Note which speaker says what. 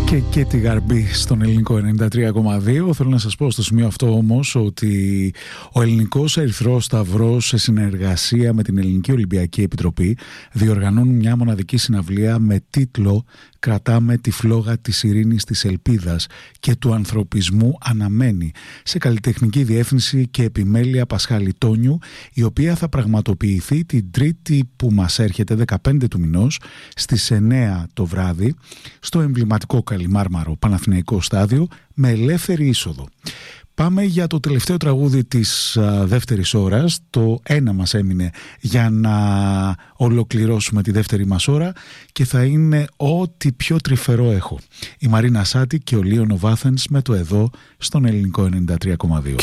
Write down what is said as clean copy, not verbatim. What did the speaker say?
Speaker 1: Και τη Γαρμπή στον ελληνικό 93,2. Θέλω να σας πω στο σημείο αυτό όμως ότι ο Ελληνικός Ερυθρός Σταυρός σε συνεργασία με την Ελληνική Ολυμπιακή Επιτροπή διοργανώνουν μια μοναδική συναυλία με τίτλο «Κρατάμε τη φλόγα της ειρήνης, της ελπίδας και του ανθρωπισμού αναμένει», σε καλλιτεχνική διεύθυνση και επιμέλεια Πασχάλη Τόνιου, η οποία θα πραγματοποιηθεί την Τρίτη που μας έρχεται, 15 του μηνός, στις 9 το βράδυ στο εμβληματικό Καλιμάρμαρο Παναθηναϊκό Στάδιο με ελεύθερη είσοδο. Πάμε για το τελευταίο τραγούδι της δεύτερης ώρας. Το ένα μας έμεινε για να ολοκληρώσουμε τη δεύτερη μας ώρα και θα είναι «Ό,τι πιο τρυφερό έχω». Η Μαρίνα Σάτι και ο Λίον ο Βάθενς με το «Εδώ» στον ελληνικό 93,2.